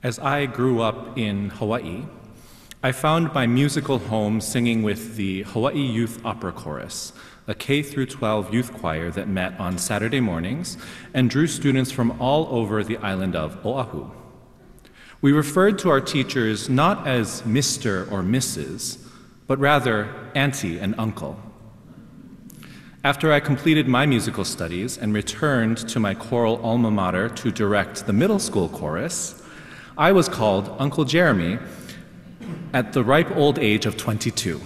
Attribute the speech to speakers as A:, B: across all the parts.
A: As I grew up in Hawaii, I found my musical home singing with the Hawaii Youth Opera Chorus, a K-12 youth choir that met on Saturday mornings and drew students from all over the island of Oahu. We referred to our teachers not as Mr. or Mrs., but rather Auntie and Uncle. After I completed my musical studies and returned to my choral alma mater to direct the middle school chorus, I was called Uncle Jeremy at the ripe old age of 22.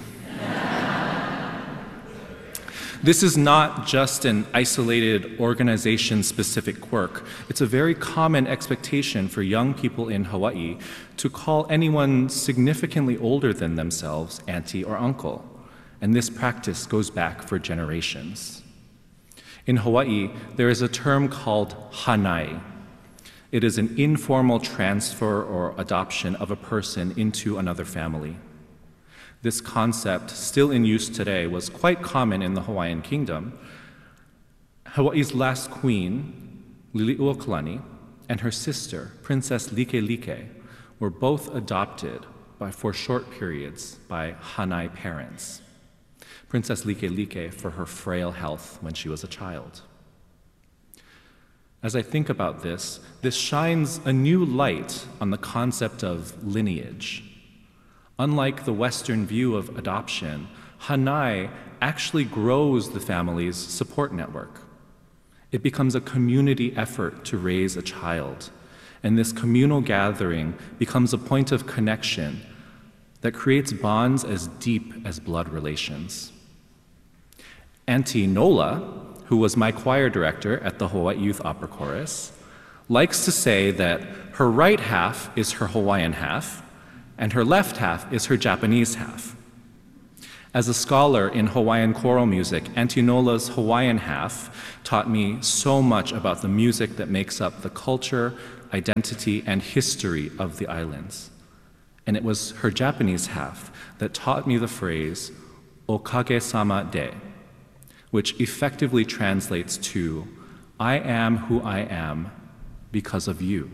A: This is not just an isolated organization-specific quirk. It's a very common expectation for young people in Hawaii to call anyone significantly older than themselves auntie or uncle, and this practice goes back for generations. In Hawaii, there is a term called hanai. It is an informal transfer or adoption of a person into another family. This concept, still in use today, was quite common in the Hawaiian kingdom. Hawaii's last queen, Liliuokalani, and her sister, Princess Likelike, were both adopted for short periods by hanai parents. Princess Likelike for her frail health when she was a child. As I think about this shines a new light on the concept of lineage. Unlike the Western view of adoption, hanai actually grows the family's support network. It becomes a community effort to raise a child, and this communal gathering becomes a point of connection that creates bonds as deep as blood relations. Auntie Nola, who was my choir director at the Hawaii Youth Opera Chorus, likes to say that her right half is her Hawaiian half, and her left half is her Japanese half. As a scholar in Hawaiian choral music, Auntie Nola's Hawaiian half taught me so much about the music that makes up the culture, identity, and history of the islands. And it was her Japanese half that taught me the phrase, "Okage-sama de," which effectively translates to, "I am who I am because of you."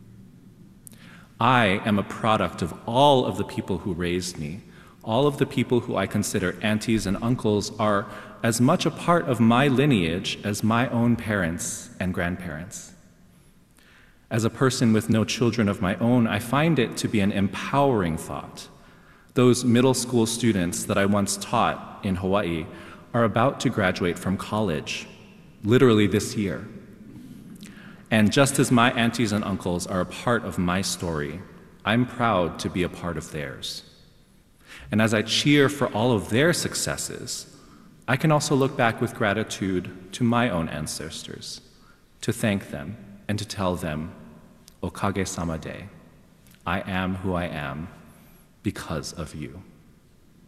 A: I am a product of all of the people who raised me. All of the people who I consider aunties and uncles are as much a part of my lineage as my own parents and grandparents. As a person with no children of my own, I find it to be an empowering thought. Those middle school students that I once taught in Hawaii are about to graduate from college, literally this year. And just as my aunties and uncles are a part of my story, I'm proud to be a part of theirs. And as I cheer for all of their successes, I can also look back with gratitude to my own ancestors, to thank them and to tell them, "Okage-sama de," I am who I am because of you.